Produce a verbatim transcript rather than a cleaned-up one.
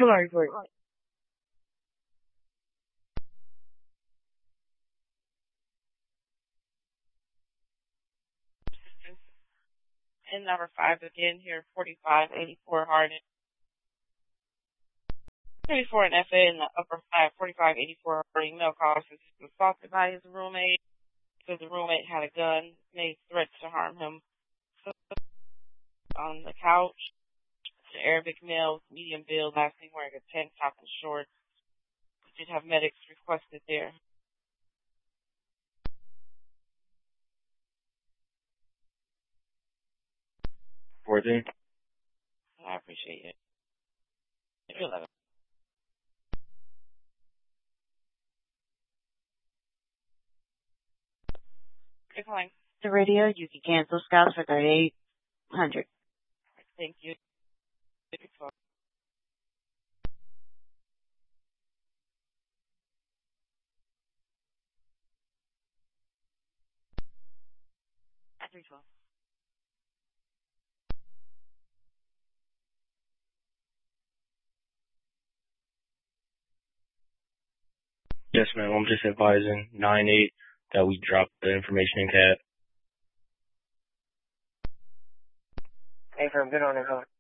Sorry, sorry. And number five again here, forty-five eighty-four Hardin. thirty-four in F A in the upper five, forty-five eighty-four Harding. Male caller says he was assaulted by his roommate. Says the roommate had a gun, made threats to harm him. On the couch, an Arabic male with medium build, last seen wearing a tank top and shorts. We did have medics requested there. fourteen. I appreciate it. eleven. Good calling. The radio, you can cancel Scouts for thirty-eight hundred. Thank you. three twelve. Yes, ma'am. I'm just advising nine eight that we dropped the information in cat. Hey, firm, good on it, huh?